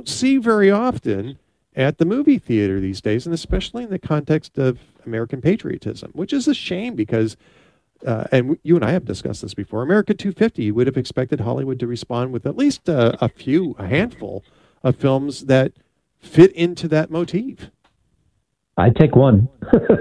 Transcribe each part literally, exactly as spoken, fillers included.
don't see very often at the movie theater these days, and especially in the context of American patriotism, which is a shame because, uh, and you and I have discussed this before, America two fifty, you would have expected Hollywood to respond with at least uh, a few, a handful of films that fit into that motif. I'd take one.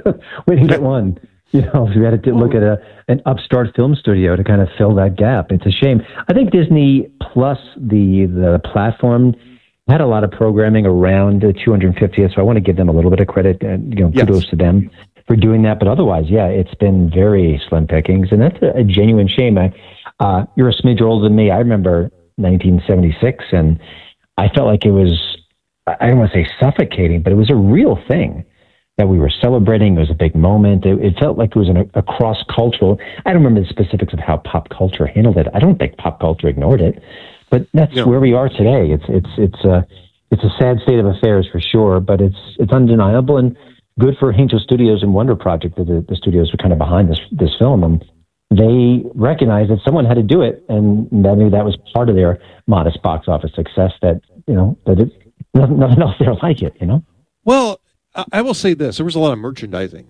We didn't get one. You know, we had to look at a an upstart film studio to kind of fill that gap. It's a shame. I think Disney Plus, the the platform, had a lot of programming around the two hundred fiftieth, so I want to give them a little bit of credit, and you know, yes. kudos to them for doing that. But otherwise, yeah, it's been very slim pickings, and that's a, a genuine shame. I, uh, you're a smidge older than me. I remember nineteen seventy-six, and I felt like it was, I don't want to say suffocating, but it was a real thing that we were celebrating. It was a big moment. It, it felt like it was an, a cross-cultural. I don't remember the specifics of how pop culture handled it. I don't think pop culture ignored it, but that's no. where we are today. It's it's it's a it's a sad state of affairs for sure, but it's it's undeniable and good for Angel Studios and Wonder Project, that the, the studios were kind of behind this this film, and they recognized that someone had to do it, and that maybe that was part of their modest box office success. That you know that it, nothing, nothing else there like it. You know. Well, I will say this. There was a lot of merchandising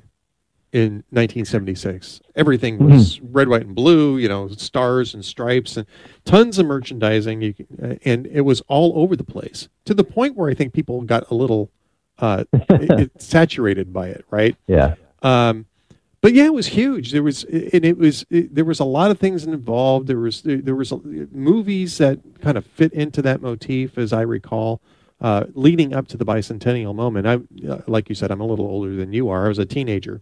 in nineteen seventy-six. Everything was mm-hmm. red, white, and blue, you know, stars and stripes, and tons of merchandising. You can, and it was all over the place, to the point where I think people got a little uh, it, it, saturated by it, right? Yeah. Um, but yeah, it was huge. There was, and it was, it, there was a lot of things involved. There was, there was a, movies that kind of fit into that motif, as I recall. Uh, leading up to the bicentennial moment. I, uh, like you said, I'm a little older than you are. I was a teenager.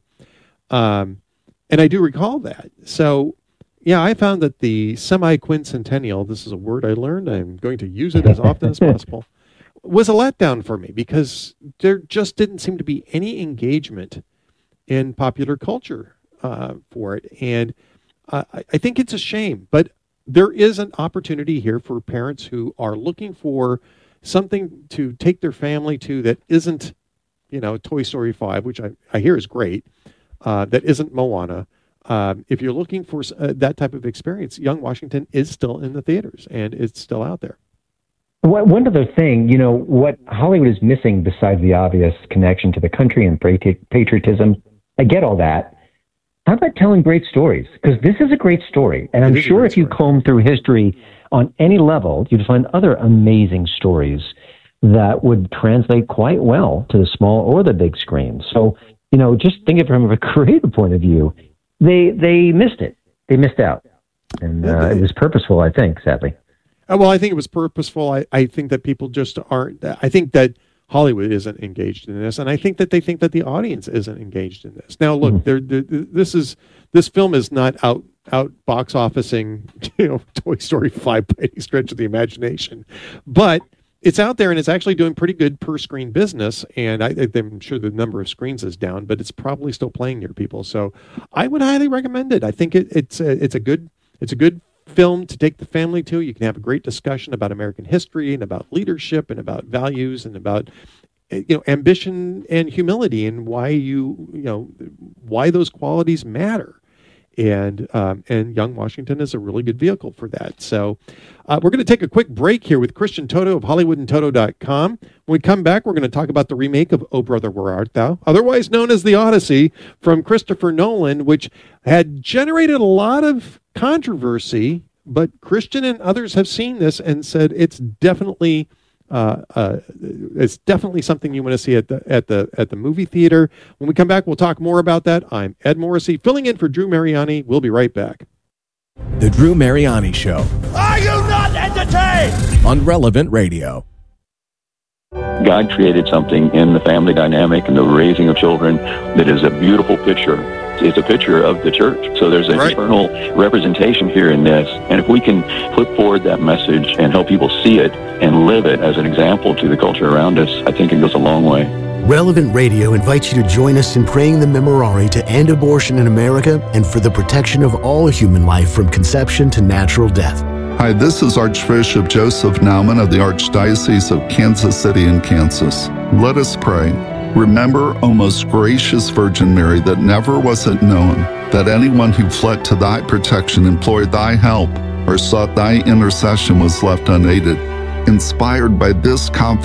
Um, and I do recall that. So, yeah, I found that the semi-quincentennial, this is a word I learned, I'm going to use it as often as possible, was a letdown for me because there just didn't seem to be any engagement in popular culture uh, for it. And uh, I think it's a shame. But there is an opportunity here for parents who are looking for something to take their family to that isn't, you know, Toy Story five, which I, I hear is great, uh, that isn't Moana. Um, if you're looking for uh, that type of experience, Young Washington is still in the theaters, and it's still out there. One other thing, you know, what Hollywood is missing besides the obvious connection to the country and patriotism, I get all that. How about telling great stories? Because this is a great story, and I'm sure if you comb through history on any level, you'd find other amazing stories that would translate quite well to the small or the big screen. So, you know, just think of it from a creative point of view. They they missed it. They missed out. And uh, it was purposeful, I think, sadly. Uh, well, I think it was purposeful. I, I think that people just aren't. I think that Hollywood isn't engaged in this, and I think that they think that the audience isn't engaged in this. Now, look, mm-hmm. they're, they're, this is this film is not out out box officing, you know, Toy Story five by any stretch of the imagination, but it's out there and it's actually doing pretty good per screen business. And I, I'm sure the number of screens is down, but it's probably still playing near people. So I would highly recommend it. I think it, it's a, it's a good it's a good film to take the family to. You can have a great discussion about American history and about leadership and about values and about, you know, ambition and humility and why you you know why those qualities matter. And um, and Young Washington is a really good vehicle for that. So uh, we're going to take a quick break here with Christian Toto of Hollywood and Toto dot com. When we come back, we're going to talk about the remake of Oh Brother, Where Art Thou, otherwise known as The Odyssey, from Christopher Nolan, which had generated a lot of controversy, but Christian and others have seen this and said it's definitely uh, uh, it's definitely something you want to see at the at the at the movie theater. When we come back, we'll talk more about that. I'm Ed Morrissey, filling in for Drew Mariani. We'll be right back. The Drew Mariani Show. Are you not entertained? On Relevant Radio. God created something in the family dynamic and the raising of children that is a beautiful picture. It's a picture of the church. So there's an right. eternal representation here in this. And if we can put forward that message and help people see it and live it as an example to the culture around us, I think it goes a long way. Relevant Radio invites you to join us in praying the Memorare to end abortion in America and for the protection of all human life from conception to natural death. Hi, this is Archbishop Joseph Naumann of the Archdiocese of Kansas City in Kansas. Let us pray. Remember, O most gracious Virgin Mary, that never was it known that anyone who fled to thy protection, implored thy help, or sought thy intercession was left unaided. Inspired by this confidence,